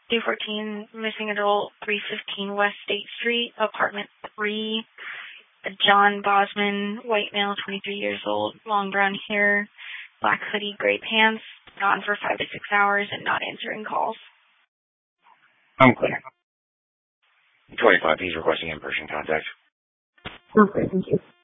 214, missing adult, 315 West State Street, apartment 3. John Bosman, white male, 23 years old, long brown hair, black hoodie, gray pants, gone for 5 to 6 hours and not answering calls. I'm clear. 25, he's requesting in-person contact. Okay, thank you.